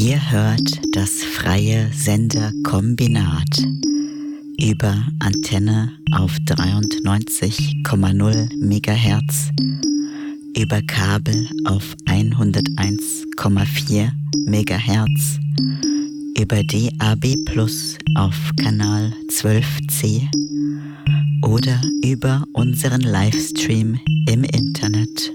Ihr hört das freie Senderkombinat über Antenne auf 93,0 MHz, über Kabel auf 101,4 MHz, über DAB+ auf Kanal 12C oder über unseren Livestream im Internet.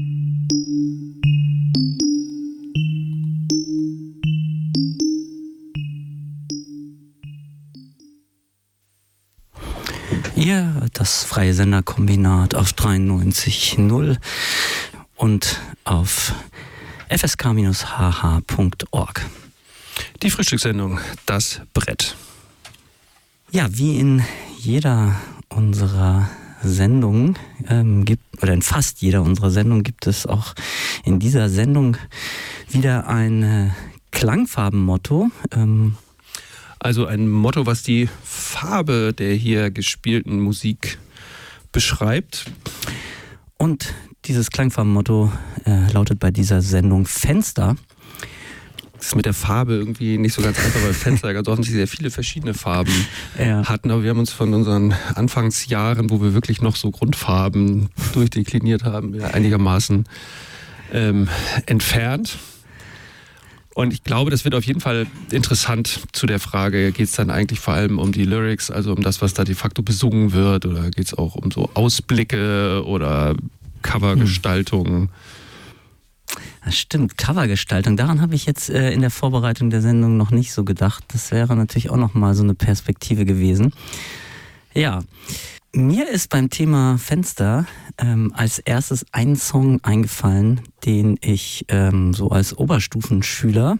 Ja, das freie Senderkombinat auf 93.0 und auf fsk-hh.org. Die Frühstückssendung Das Brett. Ja, wie in jeder unserer Sendungen oder in fast jeder unserer Sendungen gibt es auch in dieser Sendung wieder ein Klangfarbenmotto. Also ein Motto, was die Farbe der hier gespielten Musik beschreibt. Und dieses Klangfarbenmotto lautet bei dieser Sendung Fenster. Das ist mit der Farbe irgendwie nicht so ganz einfach, weil Fenster ganz offensichtlich sehr viele verschiedene Farben hatten. Aber wir haben uns von unseren Anfangsjahren, wo wir wirklich noch so Grundfarben durchdekliniert haben, ja, einigermaßen entfernt. Und ich glaube, das wird auf jeden Fall interessant zu der Frage, geht es dann eigentlich vor allem um die Lyrics, also um das, was da de facto besungen wird, oder geht es auch um so Ausblicke oder Covergestaltung? Das stimmt, Covergestaltung. Daran habe ich jetzt in der Vorbereitung der Sendung noch nicht so gedacht. Das wäre natürlich auch nochmal so eine Perspektive gewesen. Ja, mir ist beim Thema Fenster als erstes ein Song eingefallen, den ich so als Oberstufenschüler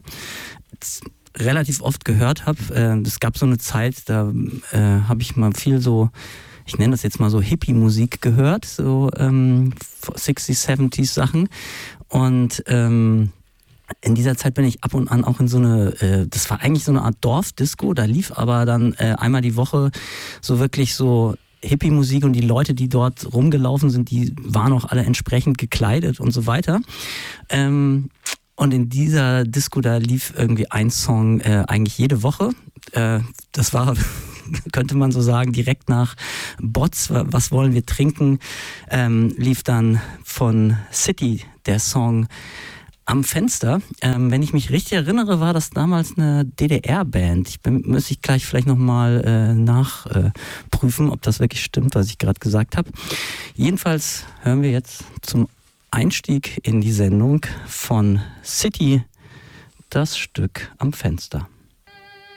relativ oft gehört habe. Es gab so eine Zeit, da habe ich mal viel so, ich nenne das jetzt mal so Hippie-Musik gehört, so 60s, 70s Sachen. Und in dieser Zeit bin ich ab und an auch in so eine, das war eigentlich so eine Art Dorfdisco, da lief aber dann einmal die Woche so wirklich so Hippie-Musik und die Leute, die dort rumgelaufen sind, die waren auch alle entsprechend gekleidet und so weiter. Und in dieser Disco, da lief irgendwie ein Song eigentlich jede Woche. Das war, könnte man so sagen, direkt nach Bots, was wollen wir trinken, lief dann von City der Song Am Fenster. Wenn ich mich richtig erinnere, war das damals eine DDR-Band. Müsste ich gleich vielleicht nochmal nachprüfen, ob das wirklich stimmt, was ich gerade gesagt habe. Jedenfalls hören wir jetzt zum Einstieg in die Sendung von City das Stück Am Fenster.